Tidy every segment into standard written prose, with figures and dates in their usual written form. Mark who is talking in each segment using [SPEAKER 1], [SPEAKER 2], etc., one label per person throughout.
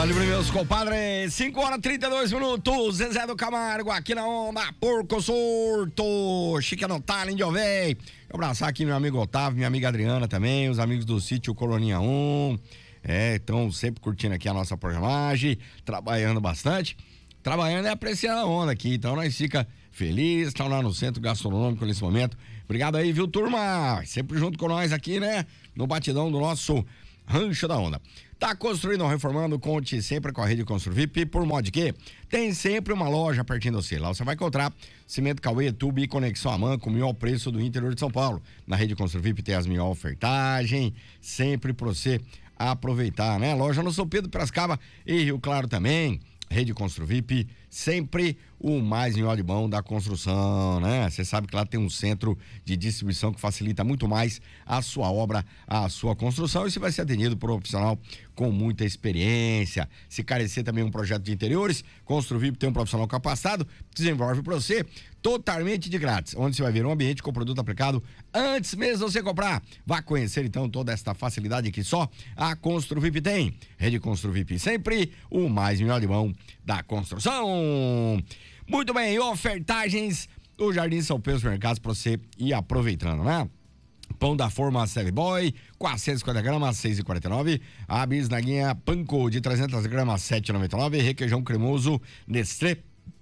[SPEAKER 1] Valeu, meus compadres, 5h32, Zezé do Camargo, aqui na onda, Porco Surto, Chique Anotar, de Ovei. Eu abraçar aqui meu amigo Otávio, minha amiga Adriana também, os amigos do sítio Coloninha 1, estão sempre curtindo aqui a nossa programagem, trabalhando bastante, trabalhando e apreciando a onda aqui, então nós fica feliz, estão lá no centro gastronômico nesse momento. Obrigado aí, viu, turma? Sempre junto com nós aqui, né? No batidão do nosso Rancho da Onda. Tá construindo ou reformando? Conte sempre com a Rede Construvip, por modo de que tem sempre uma loja pertinho de você. Lá você vai encontrar cimento Cauê, tubo e conexão à mão com o melhor preço do interior de São Paulo. Na Rede Construvip tem as melhores ofertagens, sempre pra você aproveitar, né? Loja no São Pedro, Piracicaba e Rio Claro também. Rede Construvip, sempre o mais melhor de bom da construção, né? Você sabe que lá tem um centro de distribuição que facilita muito mais a sua obra, a sua construção, e você vai ser atendido por um profissional com muita experiência. Se carecer também um projeto de interiores, Construvip tem um profissional capacitado, desenvolve para você totalmente de grátis, onde você vai ver um ambiente com produto aplicado antes mesmo de você comprar. Vá conhecer então toda esta facilidade que só a Construvip tem. Rede Construvip, sempre o mais melhor de mão da construção. Muito bem, ofertagens do Jardim São Pedro Supermercados para você ir aproveitando, né? Pão da forma Save Boy, 450 gramas, 6,49. A bisnaguinha Panko de 300 gramas, 7,99. Requeijão cremoso Nestlé,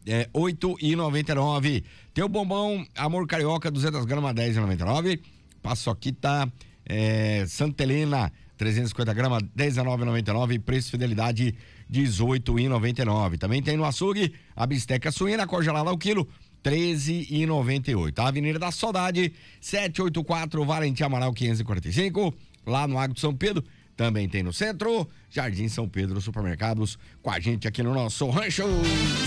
[SPEAKER 1] 8,99. Tem o bombom Amor Carioca, 200 gramas, 10,99. Paçoquita Santa Helena, 350 gramas, 19,99. Preço fidelidade, 18,99. Também tem no açougue a bisteca suína congelada ao quilo, 13,98. A Avenida da Saudade, 784, Valentim Amaral 545, lá no Agro de São Pedro. Também tem no centro, Jardim São Pedro Supermercados, com a gente aqui no nosso rancho.